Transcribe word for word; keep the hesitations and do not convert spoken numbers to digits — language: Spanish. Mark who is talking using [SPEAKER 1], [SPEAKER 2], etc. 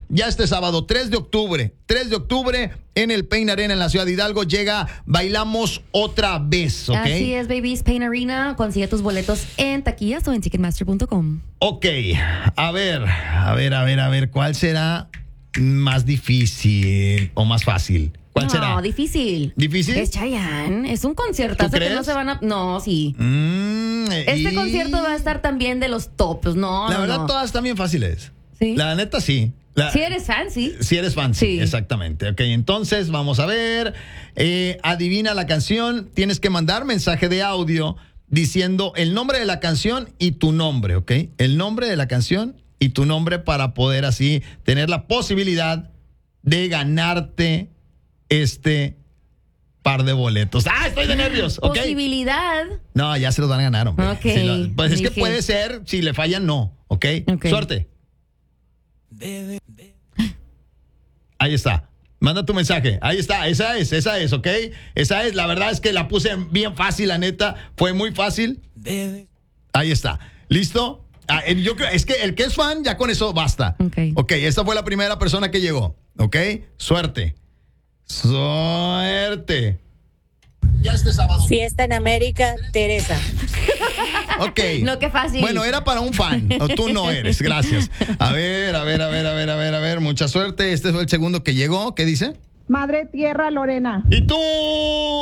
[SPEAKER 1] ya este sábado, tres de octubre, tres de octubre, en el Pain Arena en la ciudad de Hidalgo, llega Bailamos Otra Vez, ¿ok?
[SPEAKER 2] Así es, babies. Pain Arena. Consigue tus boletos en taquillas o en ticketmaster punto com.
[SPEAKER 1] Ok, a ver, a ver, a ver, a ver, ¿cuál será más difícil o más fácil? ¿Cuál
[SPEAKER 2] no,
[SPEAKER 1] será?
[SPEAKER 2] No, difícil.
[SPEAKER 1] ¿Difícil?
[SPEAKER 2] Es Chayanne. Es un concierto.
[SPEAKER 1] ¿Tú crees?
[SPEAKER 2] Que no se van a... No, sí.
[SPEAKER 1] Mm,
[SPEAKER 2] Este
[SPEAKER 1] y...
[SPEAKER 2] concierto va a estar también de los tops, ¿no?
[SPEAKER 1] La
[SPEAKER 2] no,
[SPEAKER 1] verdad,
[SPEAKER 2] no.
[SPEAKER 1] todas están bien fáciles.
[SPEAKER 2] ¿Sí?
[SPEAKER 1] La neta, sí. La...
[SPEAKER 2] Si eres fan, sí.
[SPEAKER 1] Si eres fan, sí,
[SPEAKER 2] Sí.
[SPEAKER 1] exactamente. Ok, entonces vamos a ver. Eh, adivina la canción. Tienes que mandar mensaje de audio diciendo el nombre de la canción y tu nombre, ¿ok? El nombre de la canción y tu nombre para poder así tener la posibilidad de ganarte este par de boletos. ¡Ah, estoy de nervios! ¿Ok?
[SPEAKER 2] Posibilidad.
[SPEAKER 1] No, ya se los van a ganar, hombre.
[SPEAKER 2] Ok,
[SPEAKER 1] Si lo- pues es que
[SPEAKER 2] dije.
[SPEAKER 1] puede ser, si le fallan, no. ¿Ok?
[SPEAKER 2] Ok.
[SPEAKER 1] Suerte. Ahí está. Manda tu mensaje. Ahí está. Esa es, esa es, ¿ok? Esa es. La verdad es que la puse bien fácil, la neta. Fue muy fácil. Ahí está. ¿Listo? Ah, el- yo creo, es que el que es fan, ya con eso basta.
[SPEAKER 2] Ok.
[SPEAKER 1] Ok, esta fue la primera persona que llegó. ¿Ok? Suerte. Suerte. Ya este sábado.
[SPEAKER 3] Fiesta en América, Teresa.
[SPEAKER 1] Ok.
[SPEAKER 2] No, qué fácil.
[SPEAKER 1] Bueno, era para un fan. O tú no eres. Gracias. A ver, a ver, a ver, a ver, a ver, a ver. Mucha suerte. Este fue el segundo que llegó. ¿Qué dice?
[SPEAKER 4] Madre Tierra Lorena.
[SPEAKER 1] ¿Y tú?